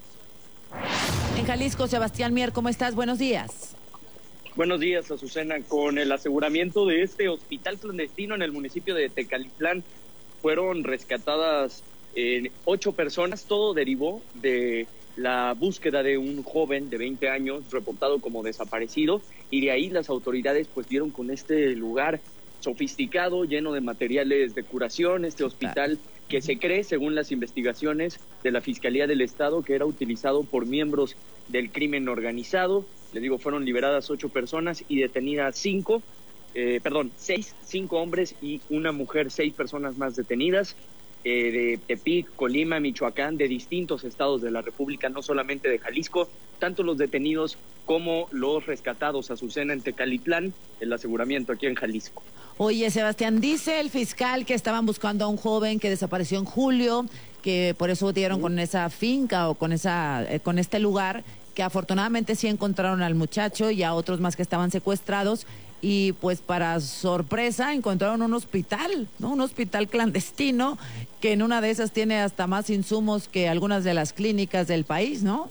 En Jalisco, Sebastián Mier, ¿cómo estás? Buenos días. Buenos días, Azucena. Con el aseguramiento de este hospital clandestino en el municipio de Tecalitlán, fueron rescatadas 8 personas. Todo derivó de la búsqueda de un joven de 20 años reportado como desaparecido, y de ahí las autoridades pues dieron con este lugar sofisticado, lleno de materiales de curación, este hospital que se cree, según las investigaciones de la Fiscalía del Estado, que era utilizado por miembros del crimen organizado. Les digo, fueron liberadas 8 personas y detenidas 6 hombres y una mujer, 6 personas más detenidas. de Tepic, Colima, Michoacán, de distintos estados de la República, no solamente de Jalisco, tanto los detenidos como los rescatados, Azucena, en Tecalitlán, el aseguramiento aquí en Jalisco. Oye, Sebastián, dice el fiscal que estaban buscando a un joven que desapareció en julio, que por eso dieron con esa finca o con este lugar, que afortunadamente sí encontraron al muchacho y a otros más que estaban secuestrados. Y pues para sorpresa encontraron un hospital, ¿no? Un hospital clandestino que en una de esas tiene hasta más insumos que algunas de las clínicas del país, ¿no?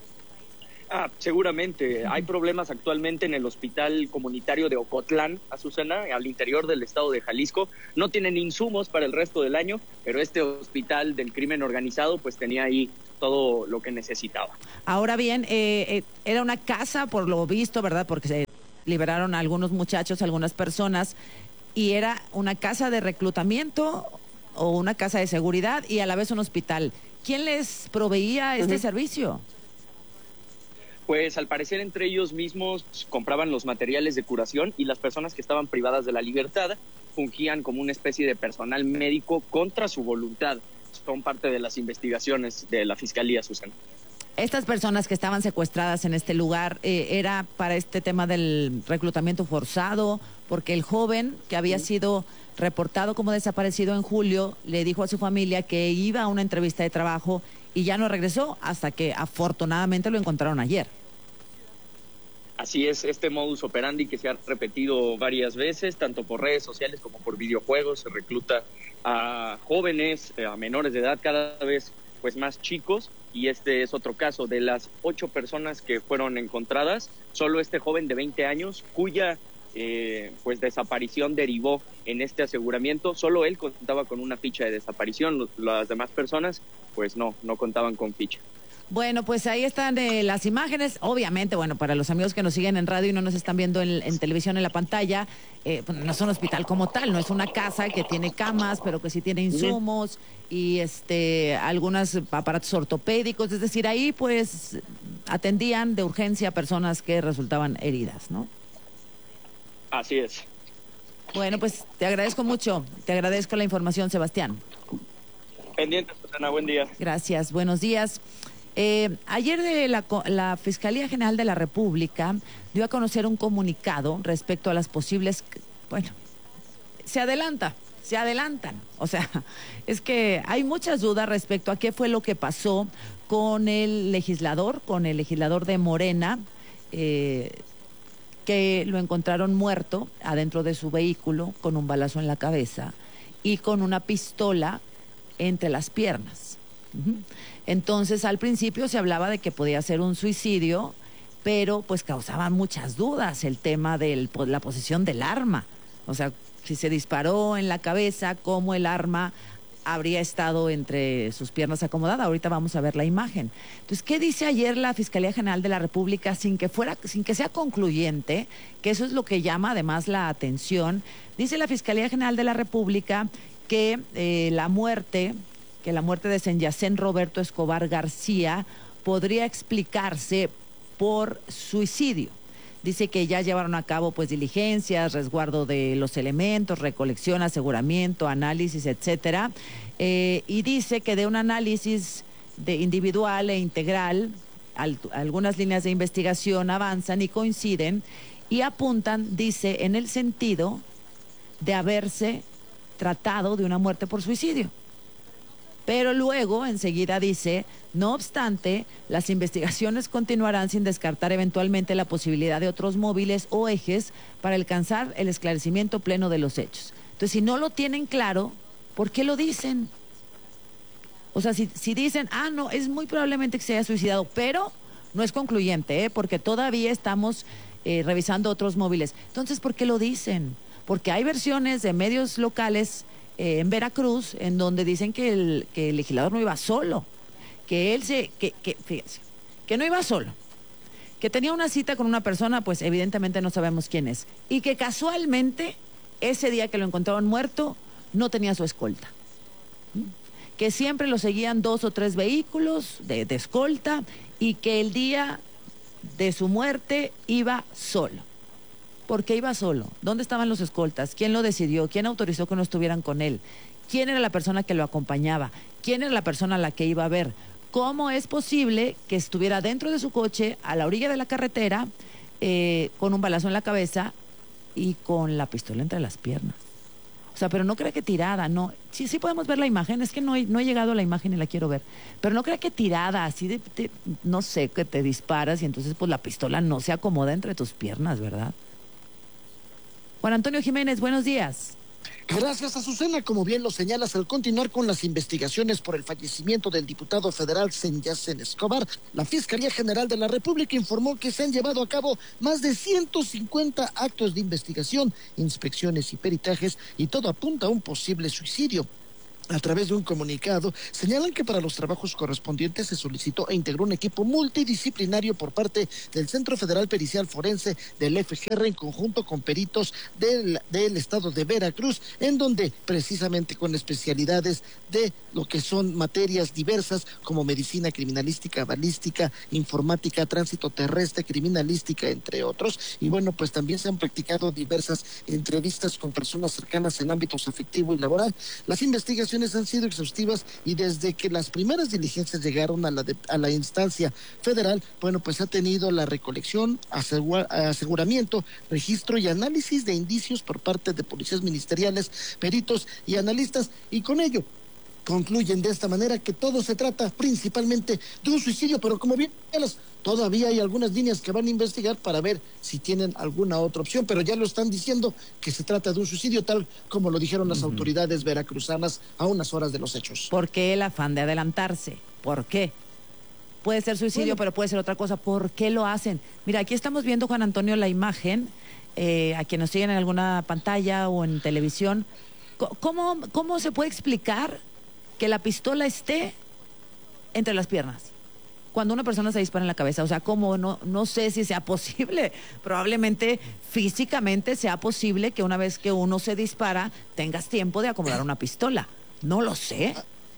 Seguramente. Hay problemas actualmente en el hospital comunitario de Ocotlán, Azucena, al interior del estado de Jalisco. No tienen insumos para el resto del año, pero este hospital del crimen organizado pues tenía ahí todo lo que necesitaba. Ahora bien, era una casa, por lo visto, ¿verdad? Porque se liberaron a algunos muchachos, a algunas personas, y era una casa de reclutamiento o una casa de seguridad y a la vez un hospital. ¿Quién les proveía este servicio? Pues al parecer entre ellos mismos compraban los materiales de curación y las personas que estaban privadas de la libertad fungían como una especie de personal médico contra su voluntad. Son parte de las investigaciones de la Fiscalía, Susana. Estas personas que estaban secuestradas en este lugar, ¿era para este tema del reclutamiento forzado? Porque el joven que había sido reportado como desaparecido en julio le dijo a su familia que iba a una entrevista de trabajo y ya no regresó hasta que afortunadamente lo encontraron ayer. Así es, este modus operandi que se ha repetido varias veces, tanto por redes sociales como por videojuegos, se recluta a jóvenes, a menores de edad, cada vez pues más chicos, y este es otro caso. De las 8 personas que fueron encontradas, solo este joven de 20 años, cuya pues desaparición derivó en este aseguramiento, solo él contaba con una ficha de desaparición, las demás personas pues no contaban con ficha. Bueno, pues ahí están las imágenes. Obviamente, bueno, para los amigos que nos siguen en radio y no nos están viendo en televisión en la pantalla, pues no es un hospital como tal, no es una casa que tiene camas, pero que sí tiene insumos y algunos aparatos ortopédicos. Es decir, ahí pues atendían de urgencia a personas que resultaban heridas, ¿no? Así es. Bueno, pues te agradezco mucho. Te agradezco la información, Sebastián. Pendiente, Susana. Buen día. Gracias. Buenos días. Ayer la Fiscalía General de la República dio a conocer un comunicado respecto a las posibles... Bueno, se adelantan. O sea, es que hay muchas dudas respecto a qué fue lo que pasó con el legislador de Morena, que lo encontraron muerto adentro de su vehículo con un balazo en la cabeza y con una pistola entre las piernas. Entonces, al principio se hablaba de que podía ser un suicidio, pero pues causaba muchas dudas el tema de la posesión del arma. O sea, si se disparó en la cabeza, ¿cómo el arma habría estado entre sus piernas acomodada? Ahorita vamos a ver la imagen. Entonces, ¿qué dice ayer la Fiscalía General de la República sin que sea concluyente? Que eso es lo que llama además la atención. Dice la Fiscalía General de la República que la muerte de Senyacén Roberto Escobar García podría explicarse por suicidio. Dice que ya llevaron a cabo pues diligencias, resguardo de los elementos, recolección, aseguramiento, análisis, etcétera. Y dice que de un análisis individual e integral, algunas líneas de investigación avanzan y coinciden y apuntan, dice, en el sentido de haberse tratado de una muerte por suicidio. Pero luego, enseguida dice, no obstante, las investigaciones continuarán sin descartar eventualmente la posibilidad de otros móviles o ejes para alcanzar el esclarecimiento pleno de los hechos. Entonces, si no lo tienen claro, ¿por qué lo dicen? O sea, si dicen, no, es muy probablemente que se haya suicidado, pero no es concluyente, porque todavía estamos revisando otros móviles. Entonces, ¿por qué lo dicen? Porque hay versiones de medios locales en Veracruz, en donde dicen que el legislador no iba solo, fíjense, que no iba solo, que tenía una cita con una persona, pues evidentemente no sabemos quién es, y que casualmente ese día que lo encontraron muerto no tenía su escolta, que siempre lo seguían 2 o 3 vehículos de escolta y que el día de su muerte iba solo. ¿Por qué iba solo? ¿Dónde estaban los escoltas? ¿Quién lo decidió? ¿Quién autorizó que no estuvieran con él? quién era la persona que lo acompañaba, quién era la persona a la que iba a ver. ¿Cómo es posible que estuviera dentro de su coche, a la orilla de la carretera, con un balazo en la cabeza y con la pistola entre las piernas? O sea, pero no crea que tirada, no. Sí podemos ver la imagen, es que no he llegado a la imagen y la quiero ver. Pero no crea que tirada, así no sé, que te disparas y entonces pues la pistola no se acomoda entre tus piernas, ¿verdad? Juan Antonio Jiménez, buenos días. Gracias, Azucena. Como bien lo señalas, al continuar con las investigaciones por el fallecimiento del diputado federal Senyacen Escobar, la Fiscalía General de la República informó que se han llevado a cabo más de 150 actos de investigación, inspecciones y peritajes, y todo apunta a un posible suicidio. A través de un comunicado, señalan que para los trabajos correspondientes se solicitó e integró un equipo multidisciplinario por parte del Centro Federal Pericial Forense del FGR en conjunto con peritos del estado de Veracruz, en donde precisamente con especialidades de lo que son materias diversas como medicina, criminalística, balística, informática, tránsito terrestre, criminalística, entre otros. Y bueno, pues también se han practicado diversas entrevistas con personas cercanas en ámbitos afectivo y laboral. Las investigaciones han sido exhaustivas y desde que las primeras diligencias llegaron a la instancia federal, bueno, pues ha tenido la recolección, aseguramiento, registro y análisis de indicios por parte de policías ministeriales, peritos y analistas, y con ello concluyen de esta manera que todo se trata principalmente de un suicidio, pero como bien todavía hay algunas líneas que van a investigar para ver si tienen alguna otra opción, pero ya lo están diciendo que se trata de un suicidio, tal como lo dijeron las autoridades veracruzanas a unas horas de los hechos. ¿Por qué el afán de adelantarse? ¿Por qué? Puede ser suicidio, pero puede ser otra cosa. ¿Por qué lo hacen? Mira, aquí estamos viendo, Juan Antonio, la imagen, a quienes nos siguen en alguna pantalla o en televisión. ¿Cómo se puede explicar que la pistola esté entre las piernas cuando una persona se dispara en la cabeza? O sea, ¿cómo? No sé si sea posible. Probablemente físicamente sea posible que una vez que uno se dispara tengas tiempo de acomodar una pistola. No lo sé.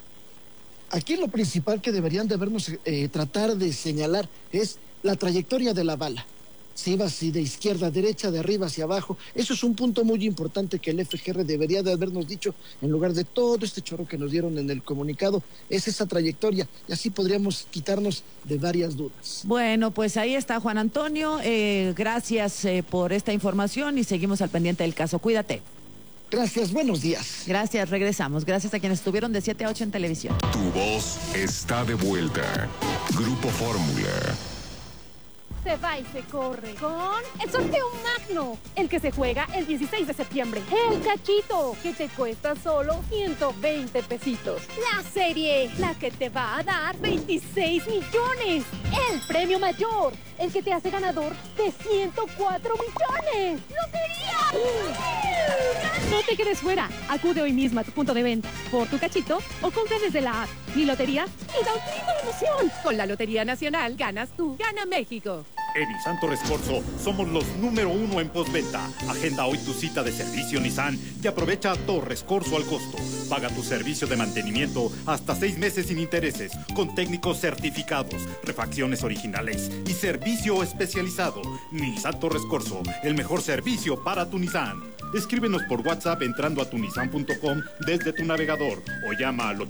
Aquí lo principal que deberían de vernos tratar de señalar es la trayectoria de la bala. Si va así de izquierda a derecha, de arriba hacia abajo. Eso es un punto muy importante que el FGR debería de habernos dicho en lugar de todo este chorro que nos dieron en el comunicado. Es esa trayectoria y así podríamos quitarnos de varias dudas. Bueno, pues ahí está, Juan Antonio. Gracias por esta información y seguimos al pendiente del caso. Cuídate. Gracias, buenos días. Gracias, regresamos. Gracias a quienes estuvieron de 7 a 8 en televisión. Tu voz está de vuelta. Grupo Fórmula. Se va y se corre con el sorteo magno, el que se juega el 16 de septiembre. El cachito, que te cuesta solo 120 pesitos. La serie, la que te va a dar 26 millones. El premio mayor, el que te hace ganador de 104 millones. ¡Lotería! No te quedes fuera. Acude hoy mismo a tu punto de venta por tu cachito o compra desde la app Mi Lotería y da un grito de emoción. Con la Lotería Nacional ganas tú, gana México. En Nissan Torres Corso somos los número 1 en postventa. Agenda hoy tu cita de servicio Nissan y aprovecha Torres Corso al costo. Paga tu servicio de mantenimiento hasta 6 meses sin intereses, con técnicos certificados, refacciones originales y servicio especializado. Nissan Torres Corso, el mejor servicio para tu Nissan. Escríbenos por WhatsApp entrando a tunissan.com desde tu navegador o llama al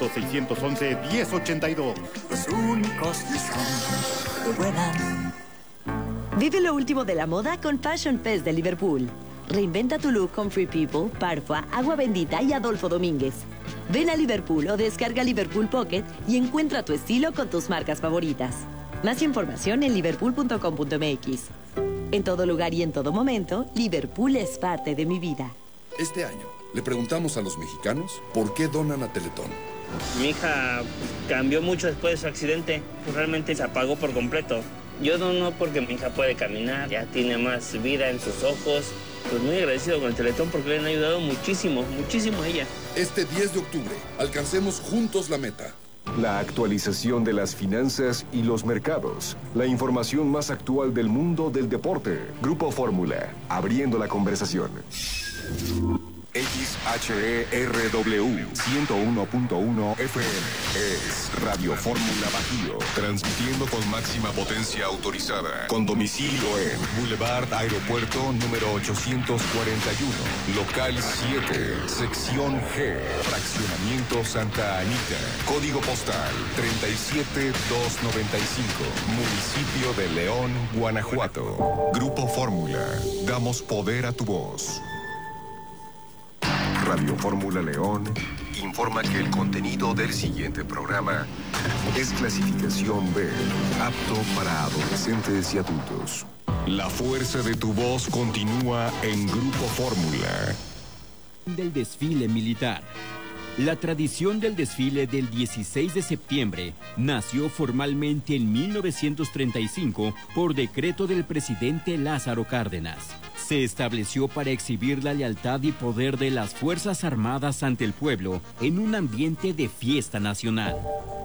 800-611-1082. Los únicos Nissan que vuelan. Vive lo último de la moda con Fashion Fest de Liverpool. Reinventa tu look con Free People, Parfua, Agua Bendita y Adolfo Domínguez. Ven a Liverpool o descarga Liverpool Pocket y encuentra tu estilo con tus marcas favoritas. Más información en liverpool.com.mx. En todo lugar y en todo momento, Liverpool es parte de mi vida. Este año le preguntamos a los mexicanos por qué donan a Teletón. Mi hija cambió mucho después de su accidente. Realmente se apagó por completo. Yo dono porque mi hija puede caminar, ya tiene más vida en sus ojos. Pues muy agradecido con el Teletón porque le han ayudado muchísimo, muchísimo a ella. Este 10 de octubre, alcancemos juntos la meta. La actualización de las finanzas y los mercados. La información más actual del mundo del deporte. Grupo Fórmula, abriendo la conversación. XHERW 101.1 FM es Radio Fórmula Bajío, transmitiendo con máxima potencia autorizada, con domicilio en Boulevard Aeropuerto número 841, local 7, sección G, fraccionamiento Santa Anita, código postal 37295, municipio de León, Guanajuato. Grupo Fórmula, damos poder a tu voz. Radio Fórmula León informa que el contenido del siguiente programa es clasificación B, apto para adolescentes y adultos. La fuerza de tu voz continúa en Grupo Fórmula. Del desfile militar. La tradición del desfile del 16 de septiembre nació formalmente en 1935 por decreto del presidente Lázaro Cárdenas. Se estableció para exhibir la lealtad y poder de las Fuerzas Armadas ante el pueblo en un ambiente de fiesta nacional.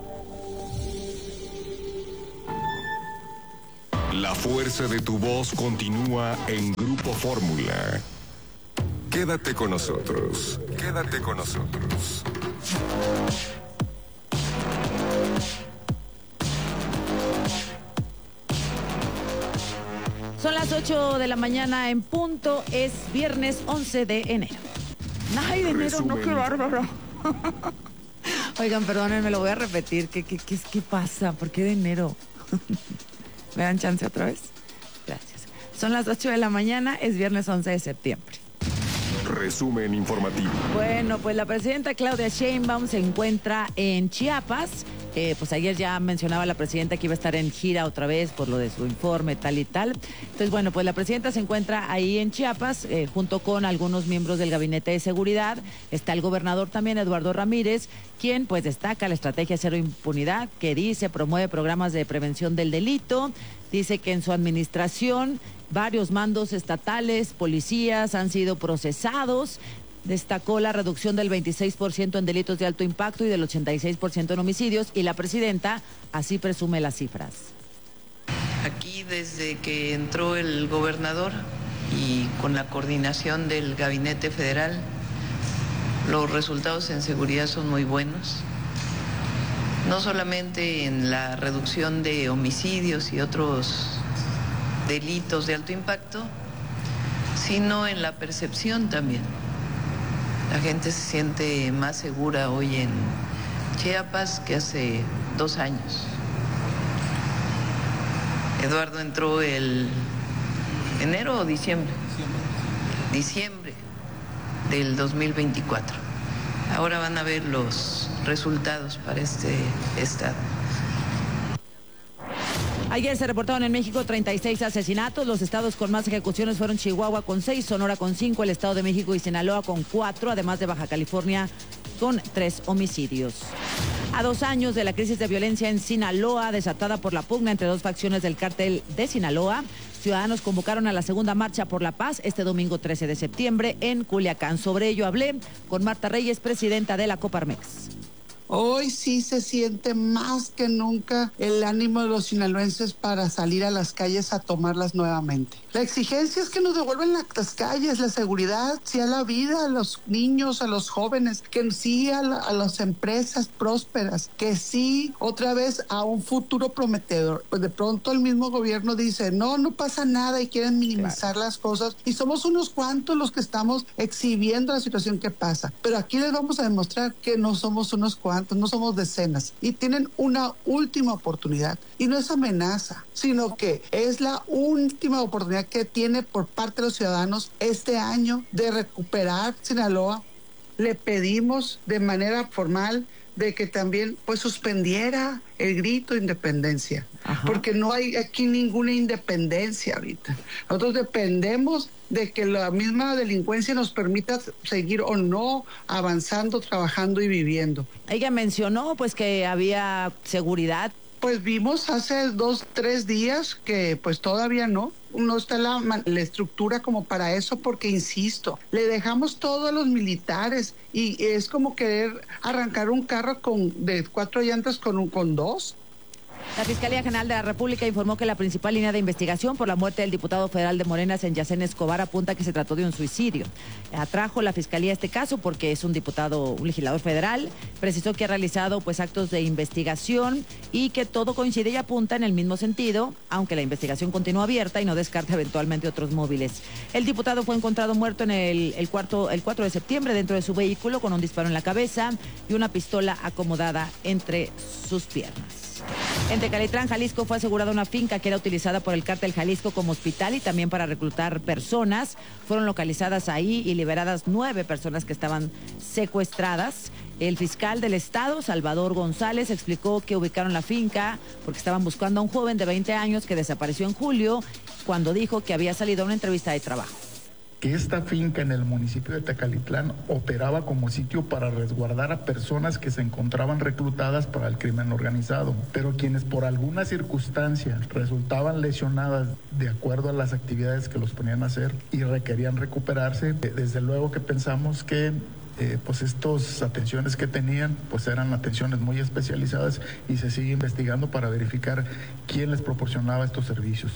La fuerza de tu voz continúa en Grupo Fórmula. Quédate con nosotros. Quédate con nosotros. Son las 8 de la mañana en punto, es viernes 11 de enero. ¡Ay, de enero! ¡No, qué bárbaro! Oigan, perdónenme, lo voy a repetir. ¿Qué pasa? ¿Por qué de enero? ¿Me dan chance otra vez? Gracias. Son las 8 de la mañana, es viernes 11 de septiembre. Resumen informativo. Bueno, pues la presidenta Claudia Sheinbaum se encuentra en Chiapas. Pues ayer ya mencionaba la presidenta que iba a estar en gira otra vez por lo de su informe, tal y tal. Entonces, bueno, pues la presidenta se encuentra ahí en Chiapas junto con algunos miembros del Gabinete de Seguridad. Está el gobernador también, Eduardo Ramírez, quien pues destaca la estrategia Cero Impunidad, que dice promueve programas de prevención del delito. Dice que en su administración varios mandos estatales, policías han sido procesados. Destacó la reducción del 26% en delitos de alto impacto y del 86% en homicidios, y la presidenta así presume las cifras. Aquí desde que entró el gobernador y con la coordinación del Gabinete Federal, los resultados en seguridad son muy buenos. No solamente en la reducción de homicidios y otros delitos de alto impacto, sino en la percepción también. La gente se siente más segura hoy en Chiapas que hace 2 años. Eduardo entró el enero o diciembre. Diciembre del 2024. Ahora van a ver los resultados para este estado. Ayer se reportaron en México 36 asesinatos. Los estados con más ejecuciones fueron Chihuahua con 6, Sonora con 5, el Estado de México y Sinaloa con 4, además de Baja California con 3 homicidios. A 2 años de la crisis de violencia en Sinaloa, desatada por la pugna entre 2 facciones del cártel de Sinaloa, ciudadanos convocaron a la segunda marcha por la paz este domingo 13 de septiembre en Culiacán. Sobre ello hablé con Marta Reyes, presidenta de la Coparmex. Hoy sí se siente más que nunca el ánimo de los sinaloenses para salir a las calles a tomarlas nuevamente. La exigencia es que nos devuelvan las calles, la seguridad, sí a la vida, a los niños, a los jóvenes, que sí a las empresas prósperas, que sí otra vez a un futuro prometedor. Pues de pronto el mismo gobierno dice, no pasa nada y quieren minimizar las cosas y somos unos cuantos los que estamos exhibiendo la situación que pasa. Pero aquí les vamos a demostrar que no somos unos cuantos. No somos decenas y tienen una última oportunidad y no es amenaza, sino que es la última oportunidad que tiene por parte de los ciudadanos este año de recuperar Sinaloa. Le pedimos de manera formal de que también pues suspendiera el grito de independencia. Ajá. Porque no hay aquí ninguna independencia ahorita. Nosotros dependemos de que la misma delincuencia nos permita seguir o no avanzando, trabajando y viviendo. Ella mencionó pues que había seguridad. Pues vimos hace 2-3 días que pues todavía no está la estructura como para eso, porque insisto, le dejamos todo a los militares y es como querer arrancar un carro de 4 llantas con 2. La Fiscalía General de la República informó que la principal línea de investigación por la muerte del diputado federal de Morena, Senyacén Escobar, apunta que se trató de un suicidio. Atrajo la Fiscalía este caso porque es un legislador federal. Precisó que ha realizado actos de investigación y que todo coincide y apunta en el mismo sentido, aunque la investigación continúa abierta y no descarta eventualmente otros móviles. El diputado fue encontrado muerto en el 4 de septiembre dentro de su vehículo con un disparo en la cabeza y una pistola acomodada entre sus piernas. En Tecalitlán, Jalisco, fue asegurada una finca que era utilizada por el Cártel Jalisco como hospital y también para reclutar personas. Fueron localizadas ahí y liberadas 9 personas que estaban secuestradas. El fiscal del estado, Salvador González, explicó que ubicaron la finca porque estaban buscando a un joven de 20 años que desapareció en julio cuando dijo que había salido a una entrevista de trabajo. Que esta finca en el municipio de Tecalitlán operaba como sitio para resguardar a personas que se encontraban reclutadas para el crimen organizado, pero quienes por alguna circunstancia resultaban lesionadas de acuerdo a las actividades que los ponían a hacer y requerían recuperarse, desde luego que pensamos que estas atenciones que tenían eran atenciones muy especializadas y se sigue investigando para verificar quién les proporcionaba estos servicios.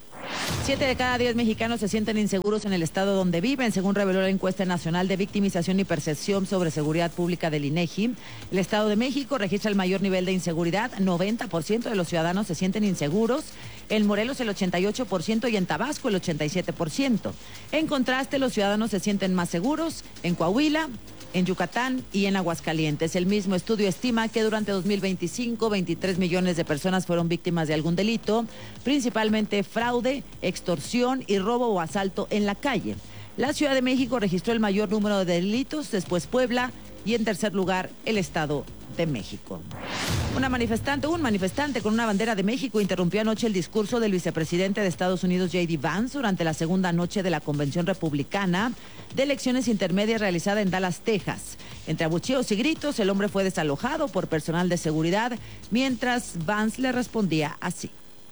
7 de cada 10 mexicanos se sienten inseguros en el estado donde viven, según reveló la encuesta nacional de victimización y percepción sobre seguridad pública del INEGI. El Estado de México registra el mayor nivel de inseguridad, 90% de los ciudadanos se sienten inseguros, en Morelos el 88% y en Tabasco el 87%. En contraste, los ciudadanos se sienten más seguros en Coahuila, en Yucatán y en Aguascalientes. El mismo estudio estima que durante 2025, 23 millones de personas fueron víctimas de algún delito, principalmente fraude, extorsión y robo o asalto en la calle. La Ciudad de México registró el mayor número de delitos, después Puebla y en tercer lugar el Estado de México. Un manifestante con una bandera de México interrumpió anoche el discurso del vicepresidente de Estados Unidos, J.D. Vance, durante la segunda noche de la Convención Republicana de Elecciones Intermedias realizada en Dallas, Texas. Entre abucheos y gritos, el hombre fue desalojado por personal de seguridad, mientras Vance le respondía así.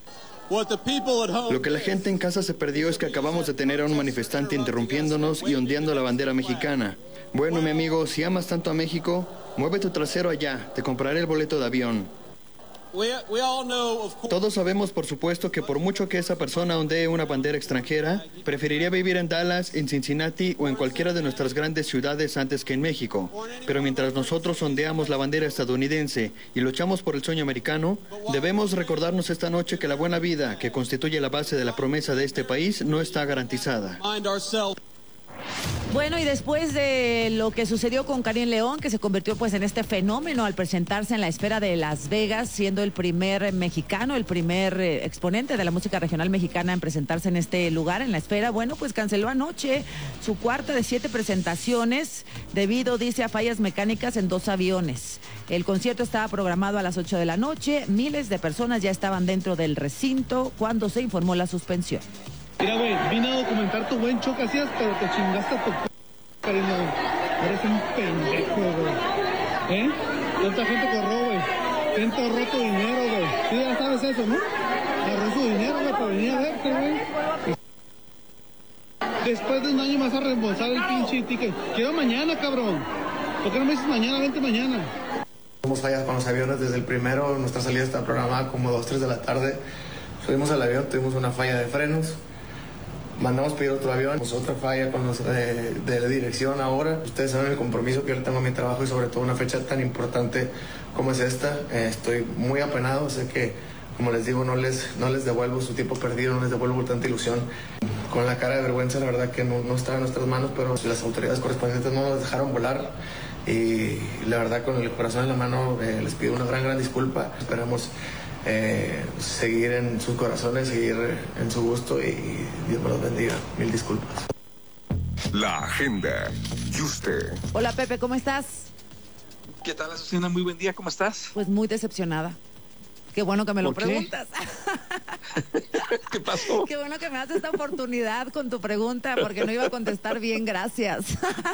Lo que la gente en casa se perdió es que acabamos de tener a un manifestante interrumpiéndonos y ondeando la bandera mexicana. Bueno, mi amigo, si amas tanto a México, mueve tu trasero allá, te compraré el boleto de avión. Todos sabemos, por supuesto, que por mucho que esa persona ondee una bandera extranjera, preferiría vivir en Dallas, en Cincinnati o en cualquiera de nuestras grandes ciudades antes que en México. Pero mientras nosotros ondeamos la bandera estadounidense y luchamos por el sueño americano, debemos recordarnos esta noche que la buena vida, que constituye la base de la promesa de este país, no está garantizada. Bueno, y después de lo que sucedió con Karim León, que se convirtió en este fenómeno al presentarse en la esfera de Las Vegas, siendo el primer mexicano, el primer exponente de la música regional mexicana en presentarse en este lugar, en la esfera, canceló anoche su cuarta de 7 presentaciones debido, dice, a fallas mecánicas en 2 aviones. El concierto estaba programado a las 8 de la noche, miles de personas ya estaban dentro del recinto cuando se informó la suspensión. Mira, güey, vine a documentar tu buen show que hacías, pero te chingaste a tu cariño. Eres un pendejo, güey. ¿Cuánta gente corrió, güey? Gente ahorró tu dinero, güey. Sí, ya sabes eso, ¿no? Ahorró su dinero, güey, para venir a verte, güey. Después de un año más a reembolsar el pinche ticket. Quiero mañana, cabrón. ¿Por qué no me dices mañana? Vente mañana. Tuvimos fallas con los aviones desde el primero. Nuestra salida está programada como 2, 3 de la tarde. Subimos al avión, tuvimos una falla de frenos. Mandamos pedir otro avión, otra falla con los de dirección ahora. Ustedes saben el compromiso que yo le tengo a mi trabajo y sobre todo una fecha tan importante como es esta. Estoy muy apenado, sé que, como les digo, no les devuelvo su tiempo perdido, no les devuelvo tanta ilusión. Con la cara de vergüenza, la verdad que no está en nuestras manos, pero las autoridades correspondientes no nos dejaron volar. Y la verdad, con el corazón en la mano, les pido una gran disculpa. Esperamos seguir en sus corazones, seguir en su gusto y Dios me los bendiga. Mil disculpas. La agenda. ¿Y usted? Hola Pepe, ¿cómo estás? ¿Qué tal, Azucena? Muy buen día, ¿cómo estás? Pues muy decepcionada. Qué bueno que me lo preguntas. ¿Qué pasó? Qué bueno que me das esta oportunidad con tu pregunta, porque no iba a contestar bien, gracias.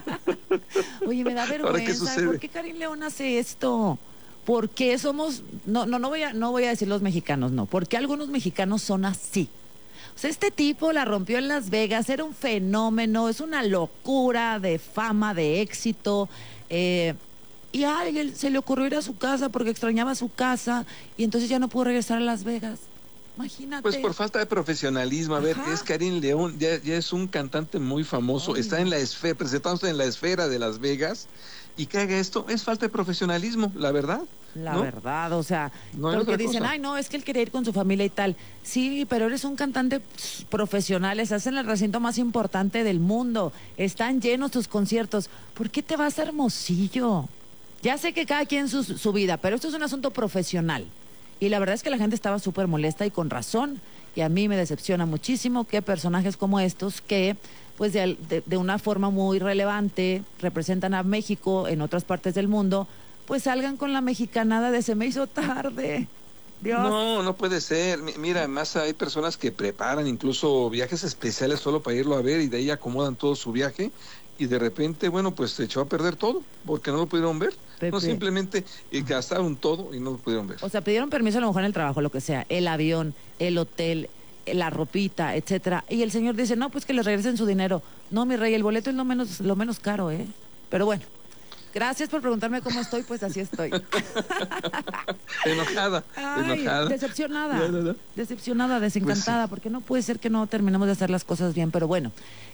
Oye, me da vergüenza. ¿Por qué Karim León hace esto? ¿Por qué somos, no voy a decir los mexicanos, no, porque algunos mexicanos son así? O sea, este tipo la rompió en Las Vegas, era un fenómeno, es una locura de fama, de éxito, y a alguien se le ocurrió ir a su casa porque extrañaba su casa y entonces ya no pudo regresar a Las Vegas. Imagínate. Pues por falta de profesionalismo. A ver, es Karim León, ya es un cantante muy famoso, está en la esfera, presentándose en la esfera de Las Vegas, y que haga esto es falta de profesionalismo, la verdad. La verdad, o sea, porque dicen, ay, no, es que él quería ir con su familia y tal. Sí, pero eres un cantante profesional, estás en el recinto más importante del mundo, están llenos tus conciertos. ¿Por qué te vas a Hermosillo? Ya sé que cada quien su vida, pero esto es un asunto profesional. Y la verdad es que la gente estaba súper molesta y con razón. Y a mí me decepciona muchísimo que personajes como estos, que pues de una forma muy relevante representan a México en otras partes del mundo, pues salgan con la mexicanada de se me hizo tarde. Dios. No puede ser. Mira, además hay personas que preparan incluso viajes especiales solo para irlo a ver y de ahí acomodan todo su viaje. Y de repente, bueno, pues se echó a perder todo, porque no lo pudieron ver. Pepe. No, simplemente gastaron todo y no lo pudieron ver. O sea, pidieron permiso a lo mejor en el trabajo, lo que sea, el avión, el hotel, la ropita, etcétera. Y el señor dice, no, pues que les regresen su dinero. No, mi rey, el boleto es lo menos caro, ¿eh? Pero bueno, gracias por preguntarme cómo estoy, pues así estoy. Enojada. Decepcionada, decepcionada, desencantada, pues sí. Porque no puede ser que no terminemos de hacer las cosas bien, pero bueno.